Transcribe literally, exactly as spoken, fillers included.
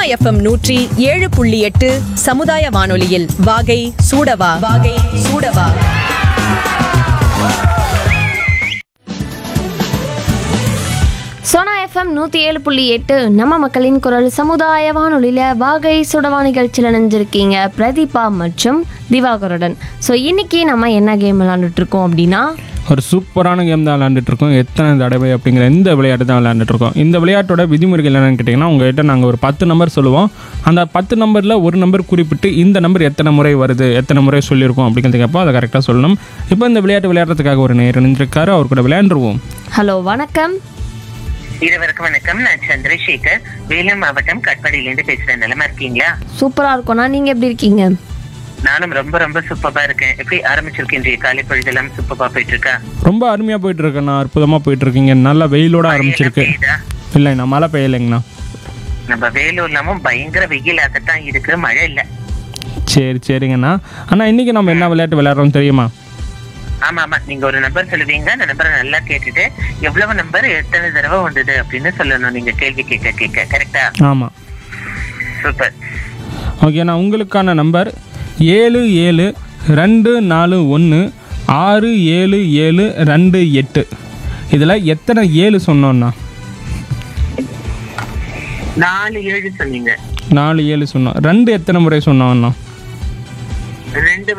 FM நூற்றி ஏழு புள்ளி எட்டு சமுதாய வானொலியில் வாகை சூடவா வாகை சூடவா. சோனா எஃப்எம் நூற்றி ஏழு புள்ளி எட்டு நம்ம மக்களின் குரல் சமுதாய வானொலியில் வாகை சுடவா நிகழ்ச்சியில் நினைஞ்சிருக்கீங்க பிரதீபா மற்றும் திவாகருடன். ஸோ இன்றைக்கி நம்ம என்ன கேம் விளாண்டுட்ருக்கோம் அப்படின்னா ஒரு சூப்பரான கேம் தான் விளையாண்டுட்ருக்கோம். எத்தனை தடவை அப்படிங்கிற இந்த விளையாட்டு தான் விளையாண்டுட்ருக்கோம். இந்த விளையாட்டோட விதிமுறைகள் என்னென்னு கேட்டிங்கன்னா, உங்கள்கிட்ட நாங்கள் ஒரு பத்து நம்பர் சொல்லுவோம். அந்த பத்து நம்பரில் ஒரு நம்பர் குறிப்பிட்டு இந்த நம்பர் எத்தனை முறை வருது, எத்தனை முறை சொல்லியிருக்கோம் அப்படிங்கிறது கேட்போம். அதை கரெக்டாக சொல்லணும். இப்போ இந்த விளையாட்டு விளையாடுறதுக்காக ஒரு நேரம் நின்றுருக்காரு, அவர் கூட விளையாண்டுருவோம். ஹலோ வணக்கம். இருவருக்கும் வணக்கம். நான் சந்திரசேகர், வேலூர் மாவட்டம் கட்பாடியிலேருந்து பேசுறேன். நலமா இருக்கீங்களா? சூப்பராக இருக்கோண்ணா, நீங்கள் எப்படி இருக்கீங்க? நானும் ரொம்ப ரொம்ப சூப்பரா இருக்கேன். எப்படி ஆரம்பிச்சிருக்கேன் இன்றைய காலை பொழுதெல்லாம்? சூப்பரா போயிட்டு இருக்கா? ரொம்ப அருமையாக போயிட்டு இருக்கேண்ணா, அற்புதமாக போயிட்டு இருக்கீங்க. நல்ல வெயிலோட ஆரம்பிச்சிருக்கு. இல்லைங்கண்ணா, மழை பெய்யலைங்கண்ணா. நம்ம வேலூர்லாமும் பயங்கர வெயிலாகத்தான் இருக்கு, மழை இல்லை. சரி சரிங்கண்ணா. ஆனால் இன்னைக்கு நம்ம என்ன விளையாட்டு விளையாடுறோம் தெரியுமா? ஆமா ஆமா, நீங்க ஒரு நம்பர் சொல்லுவீங்க. அந்த நம்பரை நல்லா கேட்டுட்டு எவ்வளவு நம்பர் எத்தனை தடவை வந்தது அப்படின்னு சொல்லணும், நீங்க கேள்வி கேட்க கேட்க. கரெக்டா? ஆமாம். சூப்பர். ஓகேண்ணா, உங்களுக்கான நம்பர் ஏழு ஏழு ரெண்டு நாலு ஒன்று ஆறு ஏழு ஏழு ரெண்டு எட்டு. இதில் எத்தனை ஏழு சொன்னோன்னா? நாலு ஏழு சொன்னீங்க. நாலு ஏழு சொன்னோம். ரெண்டு எத்தனை முறை சொன்னோம்னா?